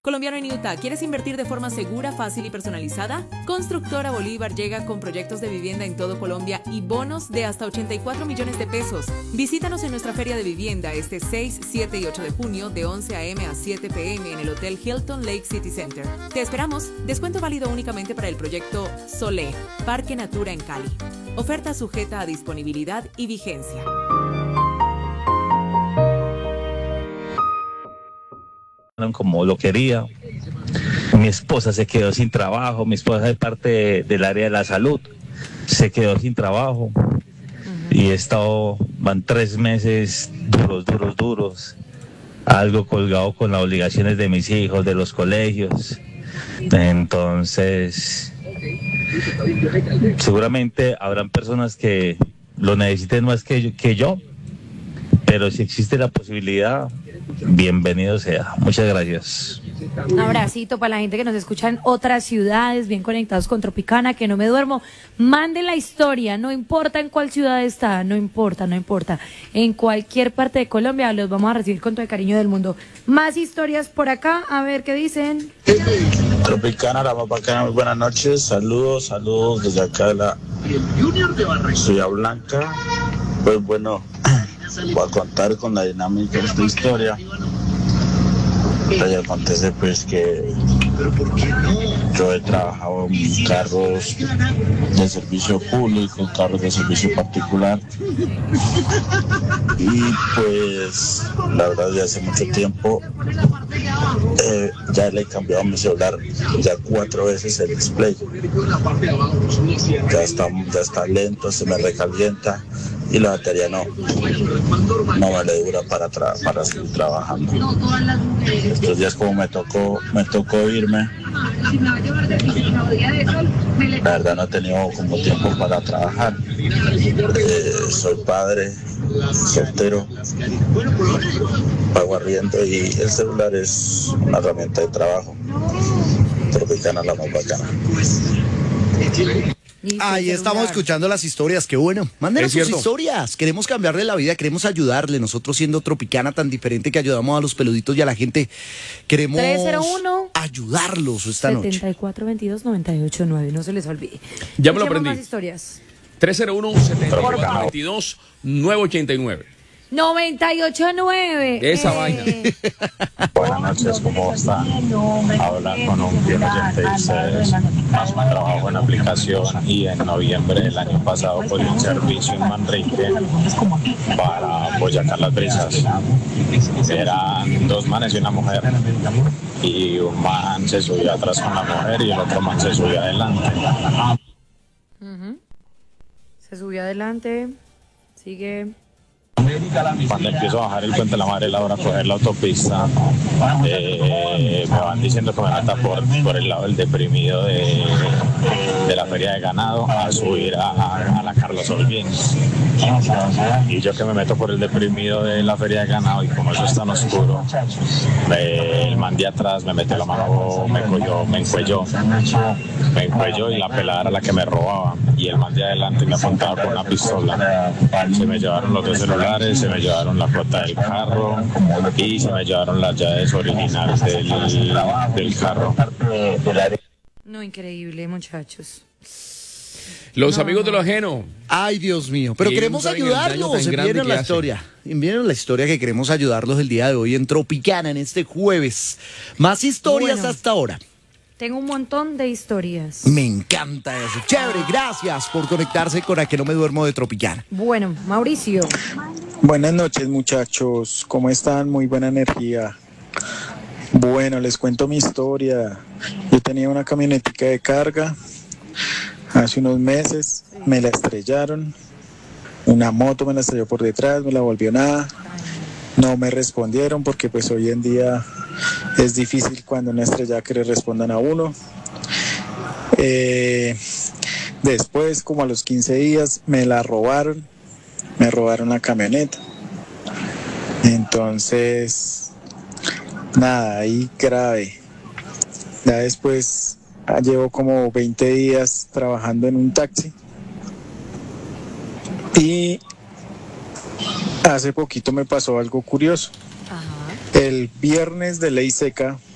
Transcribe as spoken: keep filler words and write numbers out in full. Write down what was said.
Colombiano en Utah, ¿quieres invertir de forma segura, fácil y personalizada? Constructora Bolívar llega con proyectos de vivienda en todo Colombia y bonos de hasta ochenta y cuatro millones de pesos. Visítanos en nuestra feria de vivienda este seis, siete y ocho de junio de once a eme a siete pe eme en el Hotel Hilton Lake City Center. Te esperamos. Descuento válido únicamente para el proyecto Solé, Parque Natura en Cali. Oferta sujeta a disponibilidad y vigencia. Como lo quería. Mi esposa se quedó sin trabajo, mi esposa es parte de, del área de la salud, se quedó sin trabajo uh-huh. y he estado, van tres meses duros, duros, duros, algo colgado con las obligaciones de mis hijos, de los colegios. Entonces, seguramente habrán personas que lo necesiten más que yo, que yo, pero si existe la posibilidad, bienvenido sea. Muchas gracias. Un abracito para la gente que nos escucha en otras ciudades, bien conectados con Tropicana, que no me duermo. Manden la historia, no importa en cuál ciudad está, no importa, no importa. En cualquier parte de Colombia los vamos a recibir con todo el cariño del mundo. Más historias por acá, a ver qué dicen. Tropicana, la más bacana, muy buenas noches. Saludos, saludos desde acá de la Ciudad Blanca. Pues bueno, voy a contar con la dinámica de esta historia. Ya acontece pues que yo he trabajado en carros de servicio público, carros de servicio particular y pues la verdad ya hace mucho tiempo eh, ya le he cambiado a mi celular ya cuatro veces el display, ya está, ya está lento, se me recalienta y la batería no, no me le dura para, tra- para seguir trabajando. Estos días como me tocó, me tocó irme, la verdad no he tenido como tiempo para trabajar. Eh, soy padre, soltero, pago arriendo y el celular es una herramienta de trabajo. Tropicana, la más bacana. Ahí estamos escuchando las historias, qué bueno. Mándenos sus historias, queremos cambiarle la vida, queremos ayudarle. Nosotros siendo Tropicana tan diferente que ayudamos a los peluditos y a la gente, queremos tres cero uno ayudarlos esta noche. setenta y cuatro veintidós noventa y ocho nueve, no se les olvide. Ya me lo aprendí. Más historias. tres cero uno setenta y cuatro veintidós nueve ochenta y nueve. noventa y ocho nueve. Esa eh. vaina. Buenas noches, ¿cómo están? Hablar con un fiel oyente de ustedes. Trabajo en aplicación y en noviembre del año pasado por un servicio en Manrique para Boyacá Las Brisas. Eran dos manes y una mujer. Y un man se subió atrás con la mujer y el otro man se subió adelante. Uh-huh. Se subió adelante. Sigue. Cuando empiezo a bajar el puente de la Madre Laura a coger la autopista, eh, me van diciendo que me meta por, por el lado del deprimido de, de la feria de ganado a subir a, a, a la Carlos Olguín. Y yo que me meto por el deprimido de la feria de ganado y como eso es tan oscuro, eh, el man de atrás me mete la mano, me cogió, me encuelló, me encuelló y la pelada era la que me robaba y el man de adelante me apuntaba con una pistola. Se me llevaron los dos celulares, se me llevaron la flota del carro y se me llevaron las llaves originales del, del carro. No, increíble, muchachos. Los no. amigos de lo ajeno. Ay, Dios mío, pero Y queremos ayudarlos. Envíenos la historia. Envíenos la historia que queremos ayudarlos el día de hoy en Tropicana, en este jueves. Más historias bueno. hasta ahora. Tengo un montón de historias. Me encanta eso. Chévere, gracias por conectarse con A Que No Me Duermo de Tropicana. Bueno, Mauricio. Buenas noches, muchachos. ¿Cómo están? Muy buena energía. Bueno, les cuento mi historia. Yo tenía una camionetica de carga. Hace unos meses me la estrellaron. Una moto me la estrelló por detrás, me la volvió nada. No me respondieron porque pues hoy en día es difícil cuando una estrella que le respondan a uno. Eh, después, como a los quince días, me la robaron. Me robaron la camioneta. Entonces, nada, ahí grave. Ya después llevo como veinte días trabajando en un taxi. Y hace poquito me pasó algo curioso. Ajá. El viernes de ley seca